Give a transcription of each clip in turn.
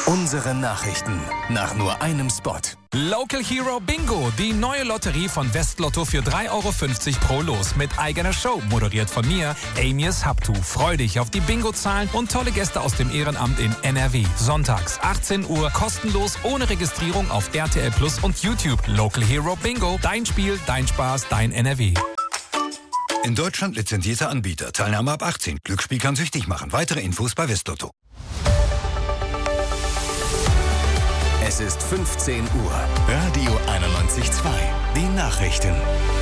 Unsere Nachrichten nach nur einem Spot. Local Hero Bingo, die neue Lotterie von Westlotto für 3,50 € pro Los mit eigener Show, moderiert von mir, Amias Haptu. Freu dich auf die Bingo-Zahlen und tolle Gäste aus dem Ehrenamt in NRW. Sonntags, 18 Uhr, kostenlos, ohne Registrierung auf RTL Plus und YouTube. Local Hero Bingo, dein Spiel, dein Spaß, dein NRW. In Deutschland lizenzierter Anbieter. Teilnahme ab 18. Glücksspiel kann süchtig machen. Weitere Infos bei Westlotto. Es ist 15 Uhr. Radio 91.2. Die Nachrichten.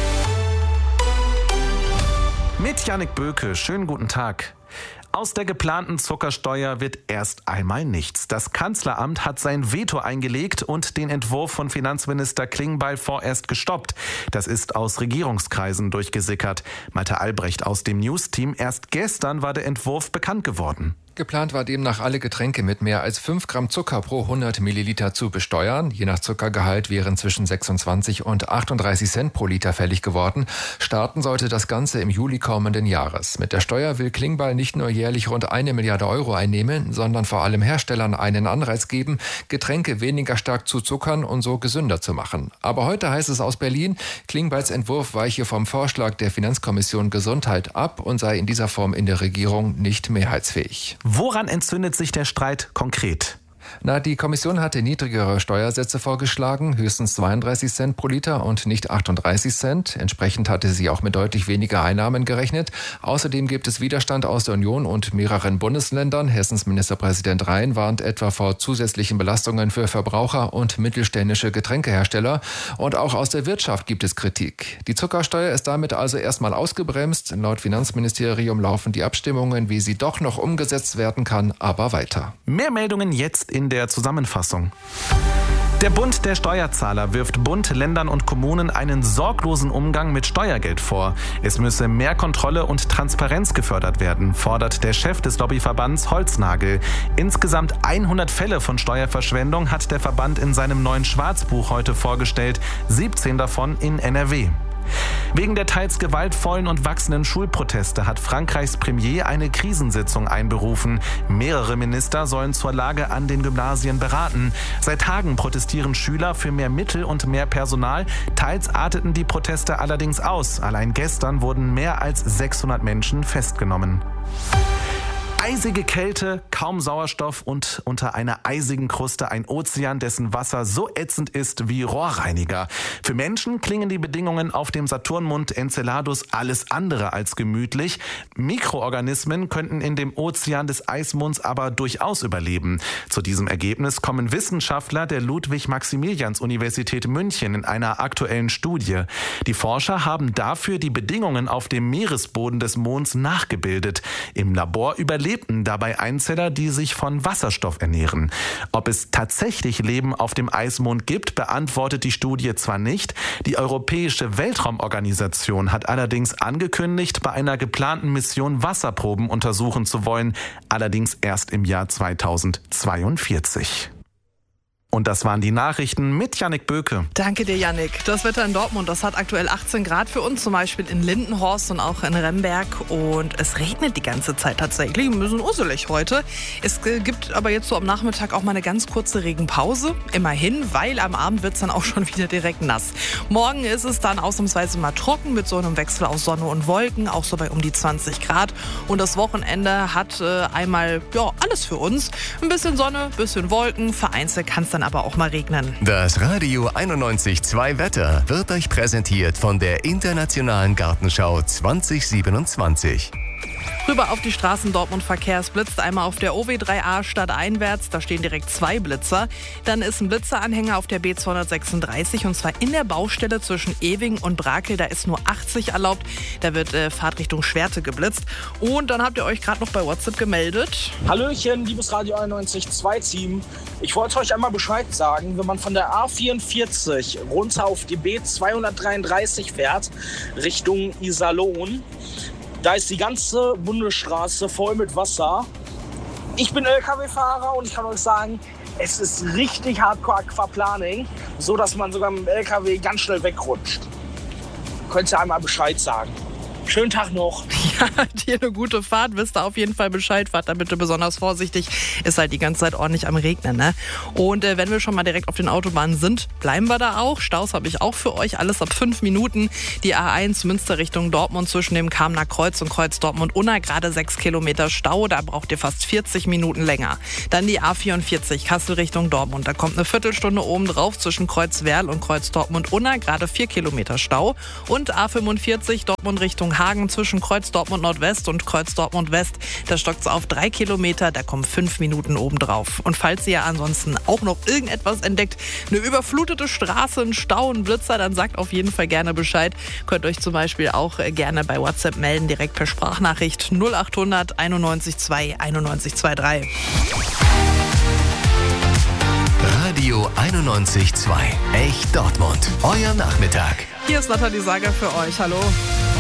Mit Jannik Böke. Schönen guten Tag. Aus der geplanten Zuckersteuer wird erst einmal nichts. Das Kanzleramt hat sein Veto eingelegt und den Entwurf von Finanzminister Klingbeil vorerst gestoppt. Das ist aus Regierungskreisen durchgesickert. Malte Albrecht aus dem News-Team. Erst gestern war der Entwurf bekannt geworden. Geplant war demnach, alle Getränke mit mehr als 5 Gramm Zucker pro 100 Milliliter zu besteuern. Je nach Zuckergehalt wären zwischen 26 und 38 Cent pro Liter fällig geworden. Starten sollte das Ganze im Juli kommenden Jahres. Mit der Steuer will Klingbeil nicht nur jährlich rund 1 Milliarde Euro einnehmen, sondern vor allem Herstellern einen Anreiz geben, Getränke weniger stark zu zuckern und so gesünder zu machen. Aber heute heißt es aus Berlin, Klingbeils Entwurf weiche vom Vorschlag der Finanzkommission Gesundheit ab und sei in dieser Form in der Regierung nicht mehrheitsfähig. Woran entzündet sich der Streit konkret? Die Kommission hatte niedrigere Steuersätze vorgeschlagen, höchstens 32 Cent pro Liter und nicht 38 Cent. Entsprechend hatte sie auch mit deutlich weniger Einnahmen gerechnet. Außerdem gibt es Widerstand aus der Union und mehreren Bundesländern. Hessens Ministerpräsident Rhein warnt etwa vor zusätzlichen Belastungen für Verbraucher und mittelständische Getränkehersteller. Und auch aus der Wirtschaft gibt es Kritik. Die Zuckersteuer ist damit also erstmal ausgebremst. Laut Finanzministerium laufen die Abstimmungen, wie sie doch noch umgesetzt werden kann, aber weiter. Mehr Meldungen jetzt in der Zusammenfassung. Der Bund der Steuerzahler wirft Bund, Ländern und Kommunen einen sorglosen Umgang mit Steuergeld vor. Es müsse mehr Kontrolle und Transparenz gefördert werden, fordert der Chef des Lobbyverbands Holznagel. Insgesamt 100 Fälle von Steuerverschwendung hat der Verband in seinem neuen Schwarzbuch heute vorgestellt, 17 davon in NRW. Wegen der teils gewaltvollen und wachsenden Schulproteste hat Frankreichs Premier eine Krisensitzung einberufen. Mehrere Minister sollen zur Lage an den Gymnasien beraten. Seit Tagen protestieren Schüler für mehr Mittel und mehr Personal. Teils arteten die Proteste allerdings aus. Allein gestern wurden mehr als 600 Menschen festgenommen. Eisige Kälte, kaum Sauerstoff und unter einer eisigen Kruste ein Ozean, dessen Wasser so ätzend ist wie Rohrreiniger. Für Menschen klingen die Bedingungen auf dem Saturnmond Enceladus alles andere als gemütlich. Mikroorganismen könnten in dem Ozean des Eismonds aber durchaus überleben. Zu diesem Ergebnis kommen Wissenschaftler der Ludwig-Maximilians-Universität München in einer aktuellen Studie. Die Forscher haben dafür die Bedingungen auf dem Meeresboden des Monds nachgebildet. Im Labor überlebten dabei Einzeller, die sich von Wasserstoff ernähren. Ob es tatsächlich Leben auf dem Eismond gibt, beantwortet die Studie zwar nicht. Die Europäische Weltraumorganisation hat allerdings angekündigt, bei einer geplanten Mission Wasserproben untersuchen zu wollen, allerdings erst im Jahr 2042. Und das waren die Nachrichten mit Jannik Böke. Danke dir, Jannik. Das Wetter in Dortmund, das hat aktuell 18 Grad für uns, zum Beispiel in Lindenhorst und auch in Remberg. Und es regnet die ganze Zeit tatsächlich, ein bisschen urselig heute. Es gibt aber jetzt so am Nachmittag auch mal eine ganz kurze Regenpause. Immerhin, weil am Abend wird es dann auch schon wieder direkt nass. Morgen ist es dann ausnahmsweise mal trocken mit so einem Wechsel aus Sonne und Wolken, auch so bei um die 20 Grad. Und das Wochenende hat einmal alles für uns. Ein bisschen Sonne, ein bisschen Wolken, vereinzelt kann es dann aber auch mal regnen. Das Radio 91.2 Wetter wird euch präsentiert von der Internationalen Gartenschau 2027. Rüber auf die Straßen Dortmund Verkehr. Es blitzt einmal auf der OW3A stadteinwärts. Da stehen direkt 2 Blitzer. Dann ist ein Blitzeranhänger auf der B236 und zwar in der Baustelle zwischen Ewing und Brakel. Da ist nur 80 erlaubt. Da wird Fahrtrichtung Schwerte geblitzt. Und dann habt ihr euch gerade noch bei WhatsApp gemeldet. Hallöchen, liebes Radio 91.2 Team. Ich wollte euch einmal Bescheid sagen, wenn man von der A44 runter auf die B233 fährt, Richtung Iserlohn, da ist die ganze Bundesstraße voll mit Wasser. Ich bin LKW-Fahrer und ich kann euch sagen, es ist richtig Hardcore-Aquaplaning, so dass man sogar mit dem LKW ganz schnell wegrutscht. Könnt ihr einmal Bescheid sagen. Schönen Tag noch. Ja, dir eine gute Fahrt. Wisst ihr auf jeden Fall Bescheid. Fahrt da bitte besonders vorsichtig. Ist halt die ganze Zeit ordentlich am Regnen, ne? Und wenn wir schon mal direkt auf den Autobahnen sind, bleiben wir da auch. Staus habe ich auch für euch. Alles ab 5 Minuten. Die A1 Münster Richtung Dortmund zwischen dem Kamener Kreuz und Kreuz Dortmund-Unna. Gerade 6 Kilometer Stau. Da braucht ihr fast 40 Minuten länger. Dann die A44 Kassel Richtung Dortmund. Da kommt eine Viertelstunde oben drauf zwischen Kreuz Werl und Kreuz Dortmund-Unna. Gerade 4 Kilometer Stau. Und A45 Dortmund Richtung Hagen zwischen Kreuz Dortmund Nordwest und Kreuz Dortmund West. Da stockt es auf 3 Kilometer, da kommen 5 Minuten obendrauf. Und falls ihr ansonsten auch noch irgendetwas entdeckt, eine überflutete Straße, ein Stau, ein Blitzer, dann sagt auf jeden Fall gerne Bescheid. Könnt euch zum Beispiel auch gerne bei WhatsApp melden, direkt per Sprachnachricht 0800 91 2 91 23. Radio 91.2. Echt Dortmund. Euer Nachmittag. Hier ist Nathalie Sager für euch. Hallo.